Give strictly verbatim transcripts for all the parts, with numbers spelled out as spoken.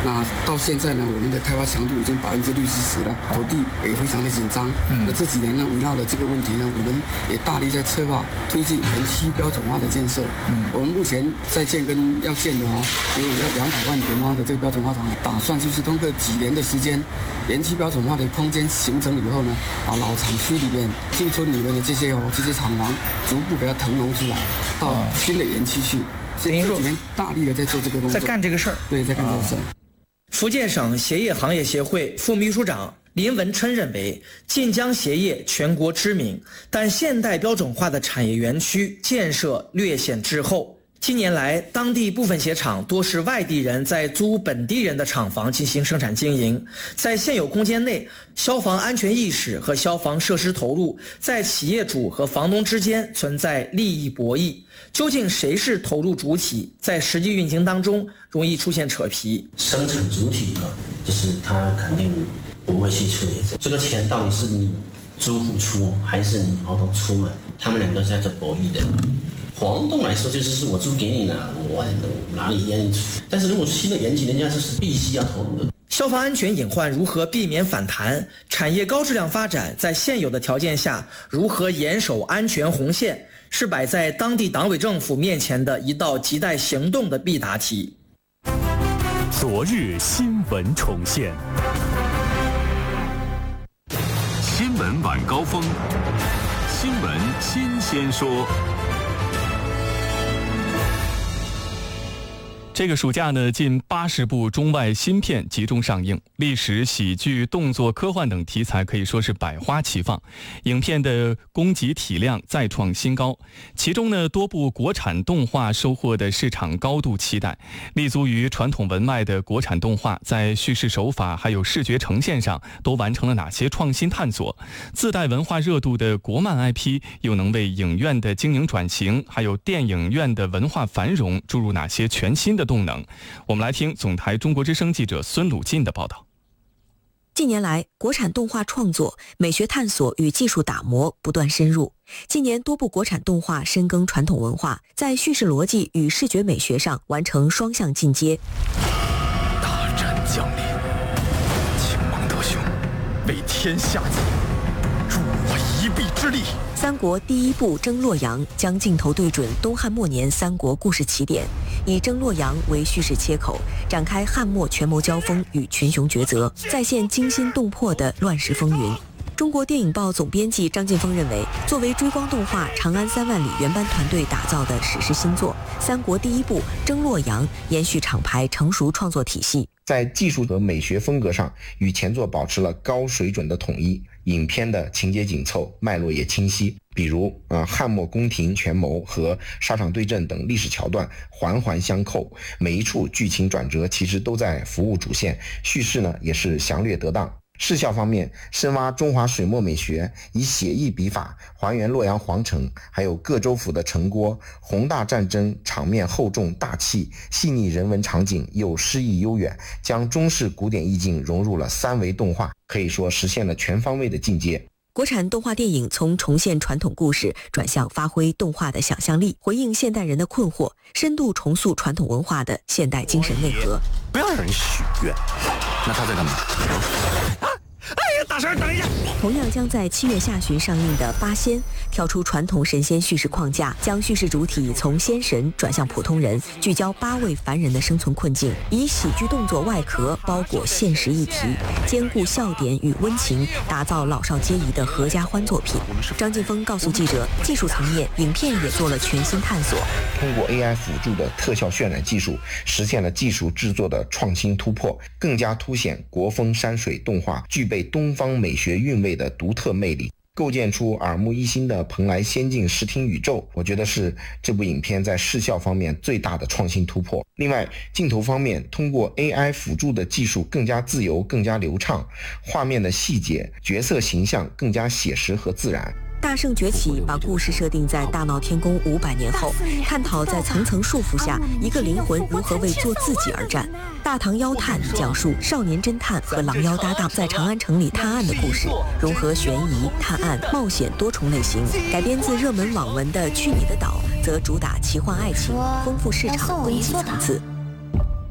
那到现在呢，我们的开发强度已经百分之六七十了，土地也非常的紧张。嗯、那这几年呢，围绕着这个问题呢，我们也大力在策划推进园区标准化的建设。嗯，我们目前在建跟要建的哦，有要两百万平方的这个标准化厂，打算就是通过几年的时间，园区标准化的空间形成以后呢，把老厂区里面、新村里面的这些哦这些厂房逐步给它腾挪出来，到新的园区去。这这几年大力的在做这个工作， 在干这个事儿。 对，在干这个事儿。 福建省鞋业行业协会副秘书长林文琛认为，晋江鞋业全国知名，但现代标准化的产业园区建设略显滞后。近年来，当地部分鞋厂多是外地人在租本地人的厂房进行生产经营，在现有空间内，消防安全意识和消防设施投入在企业主和房东之间存在利益博弈。究竟谁是投入主体，在实际运行当中容易出现扯皮。 生产主体呢，就是他肯定不会去处理这个钱到底是你租户出还是你房东出嘛？他们两个在这博弈的。房东来说就是是我租给你了，我哪里愿意出？但是如果是新的园区，人家就是必须要投入的。 消防安全隐患如何避免反弹？产业高质量发展在现有的条件下如何严守安全红线？是摆在当地党委政府面前的一道亟待行动的必答题。 昨日新闻重现，新闻晚高峰，新闻新鲜说。这个暑假呢，近八十部中外新片集中上映，历史、喜剧、动作、科幻等题材可以说是百花齐放，影片的供给体量再创新高。其中呢，多部国产动画收获的市场高度期待。立足于传统文脉的国产动画，在叙事手法还有视觉呈现上都完成了哪些创新探索？自带文化热度的国漫 I P 又能为影院的经营转型，还有电影院的文化繁荣注入哪些全新的动能？我们来听总台中国之声记者孙鲁进的报道。 近年来，国产动画创作、美学探索与技术打磨不断深入。今年多部国产动画深耕传统文化，在叙事逻辑与视觉美学上完成双向进阶。 大战将临，请蒙德兄为天下计，助我一臂之力。 三国第一部《征洛阳》将镜头对准东汉末年三国故事起点，以征洛阳为叙事切口，展开汉末权谋交锋与群雄抉择，再现惊心动魄的乱世风云。中国电影报总编辑张劲峰认为，作为追光动画《长安三万里》原班团队打造的史诗新作，三国第一部《征洛阳》延续厂牌成熟创作体系， 在技术和美学风格上与前作保持了高水准的统一。影片的情节紧凑，脉络也清晰，比如呃汉末宫廷权谋和沙场对阵等历史桥段环环相扣，每一处剧情转折其实都在服务主线，叙事呢也是详略得当。视效方面，深挖中华水墨美学，以写意笔法还原洛阳皇城，还有各州府的城郭，宏大战争场面厚重大气，细腻人文场景又诗意悠远，将中式古典意境融入了三维动画，可以说实现了全方位的进阶。 国产动画电影从重现传统故事转向发挥动画的想象力，回应现代人的困惑，深度重塑传统文化的现代精神内核。 不要让人许愿，那他在干嘛？ 哎呀，大婶，等一下！ 同样将在七月下旬上映的《八仙》，跳出传统神仙叙事框架，将叙事主体从仙神转向普通人，聚焦八位凡人的生存困境，以喜剧动作外壳包裹现实议题，兼顾笑点与温情，打造老少皆宜的合家欢作品。张劲峰告诉记者，技术层面，影片也做了全新探索， 通过 A I 辅助的特效渲染技术，实现了技术制作的创新突破，更加凸显国风山水动画具备东方美学韵味的独特魅力，构建出耳目一新的蓬莱仙境视听宇宙。我觉得是这部影片在视效方面最大的创新突破。另外，镜头方面，通过 A I 辅助的技术更加自由，更加流畅，画面的细节、角色形象更加写实和自然。 大圣崛起把故事设定在大闹天宫五百年后，探讨在层层束缚下，一个灵魂如何为做自己而战。大唐妖探讲述少年侦探和狼妖搭档在长安城里探案的故事，融合悬疑、探案、冒险多重类型。改编自热门网文的《去你的岛》，则主打奇幻爱情，丰富市场供给层次。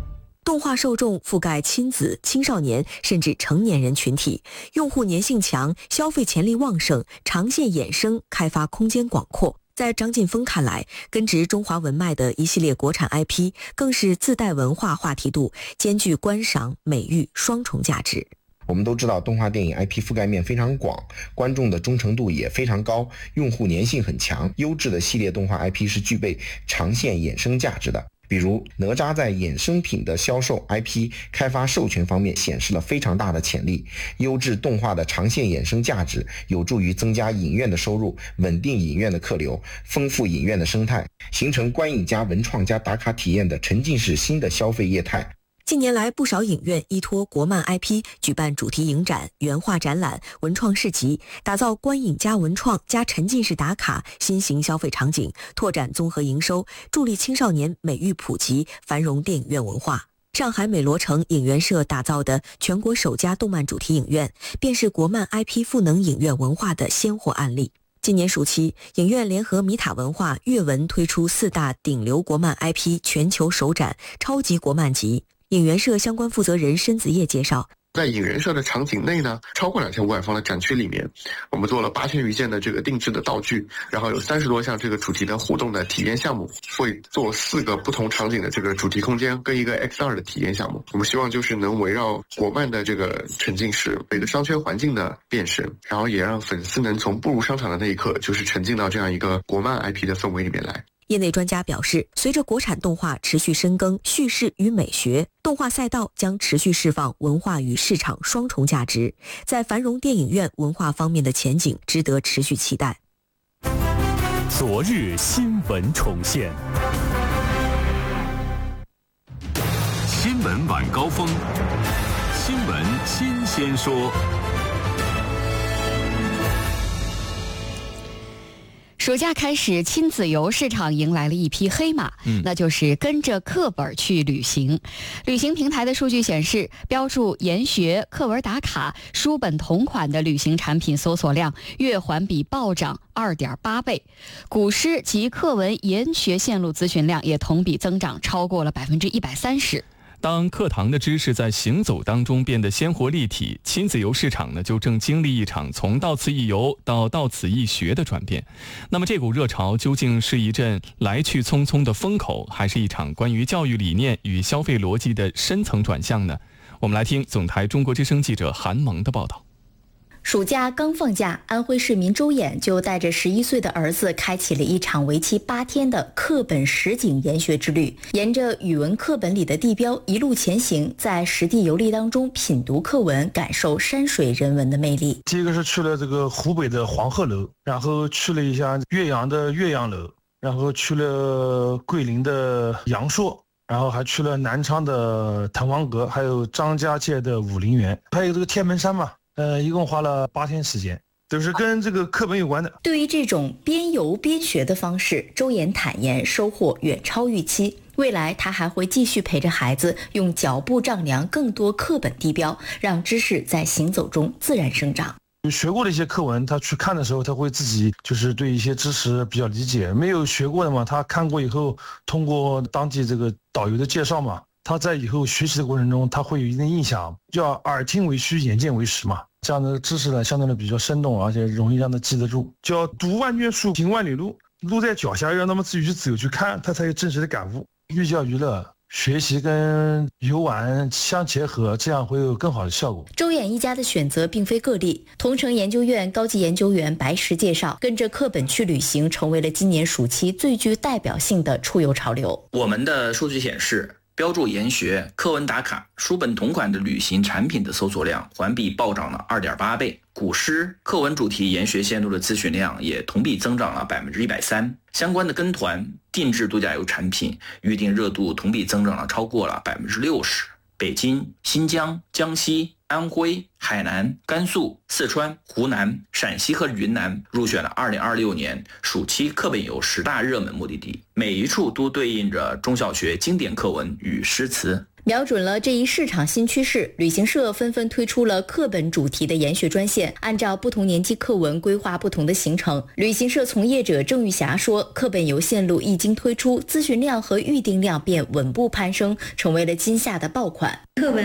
动画受众覆盖亲子、青少年甚至成年人群体，用户粘性强，消费潜力旺盛，长线衍生开发空间广阔。在张晋峰看来，根植中华文脉的一系列国产 I P 更是自带文化话题度，兼具观赏、美育双重价值。 我们都知道，动画电影 I P 覆盖面非常广，观众的忠诚度也非常高，用户粘性很强。优质的系列动画 I P 是具备长线衍生价值的。比如哪吒在衍生品的销售、I P 开发、授权方面显示了非常大的潜力。优质动画的长线衍生价值有助于增加影院的收入，稳定影院的客流，丰富影院的生态，形成观影加文创加打卡体验的沉浸式新的消费业态。 近年来，不少影院依托国漫 I P 举办主题影展、原画展览、文创市集，打造观影加文创加沉浸式打卡新型消费场景，拓展综合营收，助力青少年美育普及，繁荣电影院文化。上海美罗城影园社打造的全国首家动漫主题影院，便是国漫 I P 赋能影院文化的鲜活案例。今年暑期，影院联合米塔文化、阅文推出四大顶流国漫 I P 全球首展超级国漫集。影园社相关负责人申子叶介绍， 在影园社的场景内呢，超过两千五百方的展区里面，我们做了八千余件的这个定制的道具，然后有三十多项这个主题的互动的体验项目，会做四个不同场景的这个主题空间跟一个 X 二 的体验项目。我们希望就是能围绕国漫的这个沉浸式每个商圈环境的辨识，然后也让粉丝能从步入商场的那一刻，就是沉浸到这样一个国漫 I P 的氛围里面来。 业内专家表示，随着国产动画持续深耕叙事与美学，动画赛道将持续释放文化与市场双重价值，在繁荣电影院文化方面的前景值得持续期待。 昨日新闻重现，新闻晚高峰，新闻新鲜说。 暑假开始，亲子游市场迎来了一匹黑马，嗯、那就是跟着课本去旅行。旅行平台的数据显示，标注研学、课文打卡、书本同款的旅行产品搜索量月环比暴涨 二点八倍，古诗及课文研学线路咨询量也同比增长超过了百分之一百三十。 当课堂的知识在行走当中变得鲜活立体，亲子游市场呢就正经历一场从到此一游到到此一学的转变。那么这股热潮究竟是一阵来去匆匆的风口，还是一场关于教育理念与消费逻辑的深层转向呢？我们来听总台中国之声记者韩萌的报道。 暑假刚放假，安徽市民周衍就带着十一岁的儿子开启了一场为期八天的课本实景研学之旅，沿着语文课本里的地标一路前行，在实地游历当中品读课文，感受山水人文的魅力。 第一个是去了这个湖北的黄鹤楼，然后去了一下岳阳的岳阳楼，然后去了桂林的阳朔，然后还去了南昌的滕王阁，还有张家界的武陵源，还有这个天门山嘛。呃，一共花了八天时间，都是跟这个课本有关的。 对于这种边游边学的方式，周衍坦言收获远超预期。未来他还会继续陪着孩子用脚步丈量更多课本地标，让知识在行走中自然生长。 学过的一些课文，他去看的时候，他会自己就是对一些知识比较理解；没有学过的嘛，他看过以后，通过当地这个导游的介绍嘛。他在以后学习的过程中，他会有一定印象，叫耳听为虚，眼见为实嘛。这样的知识呢，相对的比较生动，而且容易让他记得住。叫读万卷书，行万里路，路在脚下，让他们自己去走去看，他才有真实的感悟。寓教于乐，学习跟游玩相结合，这样会有更好的效果。 周衍一家的选择并非个例，同城研究院高级研究员白石介绍，跟着课本去旅行成为了今年暑期最具代表性的出游潮流。 我们的数据显示，标注研学、课文打卡、书本同款的旅行产品的搜索量环比暴涨了 二点八倍，古诗、课文主题研学线路的咨询量也同比增长了百分之一百三。相关的跟团、定制度假游产品预订热度同比增长了超过了百分之六十。北京、新疆、江西、安徽、海南、甘肃、四川、湖南、陕西和云南入选了二零二六年暑期课本游十大热门目的地，每一处都对应着中小学经典课文与诗词。 瞄准了这一市场新趋势，旅行社纷纷推出了课本主题的研学专线，按照不同年级课文规划不同的行程。旅行社从业者郑玉霞说，课本游线路一经推出，咨询量和预订量便稳步攀升，成为了今夏的爆款。 课本